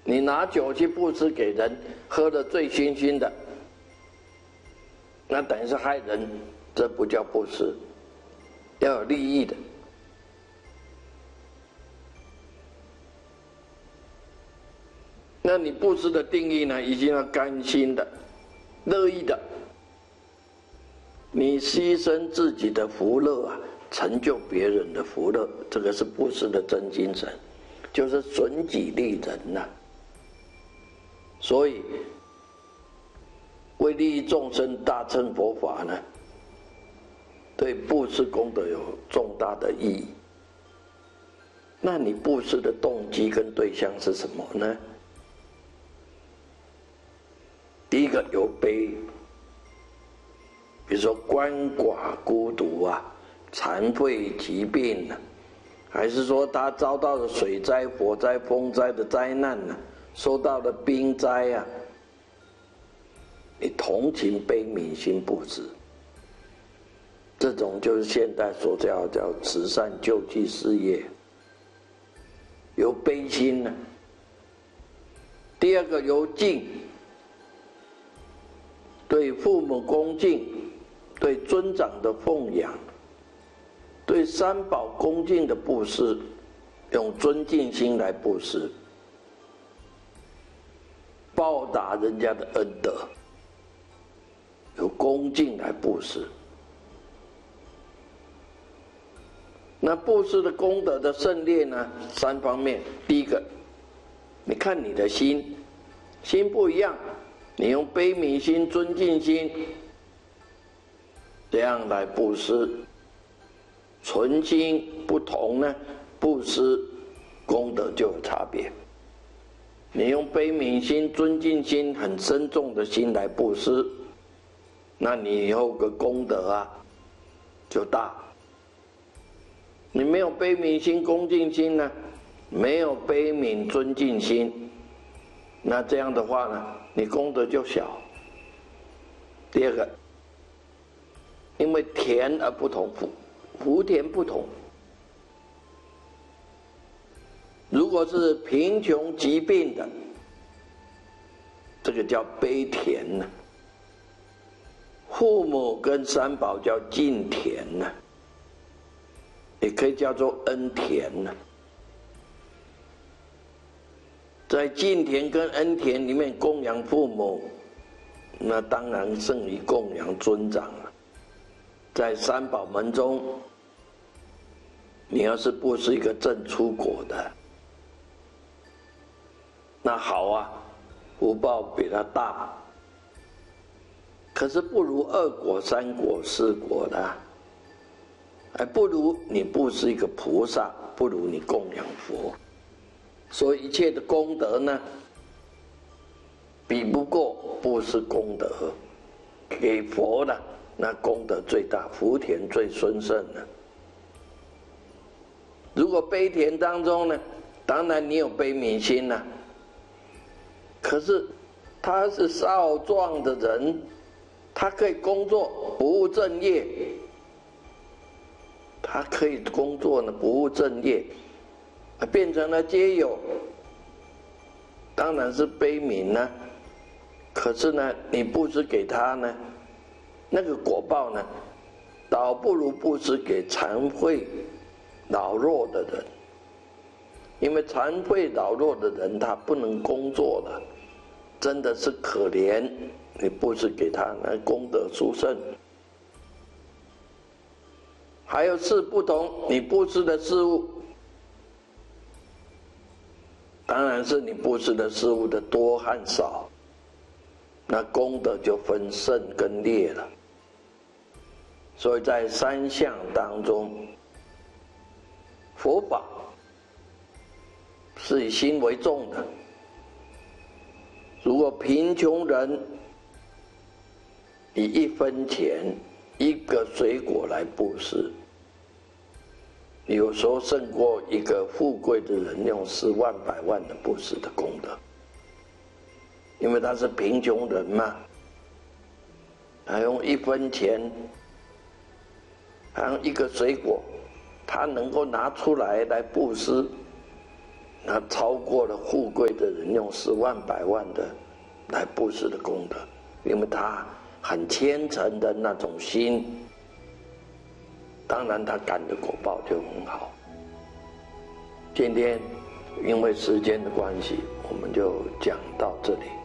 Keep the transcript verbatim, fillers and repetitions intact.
你拿酒去布施给人，喝得醉醺醺的，那等于是害人，这不叫布施，要有利益的。那你布施的定义呢，已经要甘心的、乐意的，你牺牲自己的福乐啊，成就别人的福乐，这个是布施的真精神，就是损己利人呐、啊。所以，为利益众生大乘佛法呢，对布施功德有重大的意义。那你布施的动机跟对象是什么呢？第一个有悲，比如说鳏寡孤独啊、残废疾病啊，还是说他遭到了水灾、火灾、风灾的灾难啊，受到了兵灾啊，你同情悲悯心布施，这种就是现代所叫叫慈善救济事业，有悲心呢、啊。第二个有敬，对父母恭敬，对尊长的奉养，对三宝恭敬的布施，用尊敬心来布施，报答人家的恩德，有恭敬来布施。那布施的功德的胜劣呢，三方面。第一个，你看你的心，心不一样，你用悲悯心、尊敬心这样来布施，存心不同呢，布施功德就有差别。你用悲悯心、尊敬心很深重的心来布施，那你以后的功德啊就大。你没有悲悯心、恭敬心呢，没有悲悯、尊敬心，那这样的话呢，你功德就小。第二个，因为田而不同，福福田不同。如果是贫穷疾病的，这个叫悲田呢；父母跟三宝叫敬田呢。也可以叫做恩田呢。在敬田跟恩田里面供养父母，那当然胜于供养尊长了。在三宝门中，你要是不是一个正出果的，那好啊，福报比他大。可是不如二果、三果、四果的。还不如你布施一个菩萨，不如你供养佛。所以一切的功德呢，比不过布施功德。给佛呢，那功德最大，福田最殊胜呢。如果悲田当中呢，当然你有悲悯心呢、啊，可是他是少壮的人，他可以工作不务正业。他可以工作呢，不务正业，变成了街友，当然是悲悯呢。可是呢，你布施给他呢，那个果报呢，倒不如布施给残废、老弱的人。因为残废、老弱的人他不能工作了，真的是可怜。你布施给他，那功德殊胜。还有事不同，你布施的事物，当然是你布施的事物的多和少，那功德就分胜跟劣了。所以在三项当中，佛法是以心为重的。如果贫穷人以一分钱、一个水果来布施，有时候胜过一个富贵的人用十万百万的布施的功德，因为他是贫穷人嘛，他用一分钱，他用一个水果，他能够拿出来来布施， 那超过了富贵的人用十万百万的来布施的功德，因为他很虔诚的那种心，当然他感的果报就很好。今天因为时间的关系，我们就讲到这里。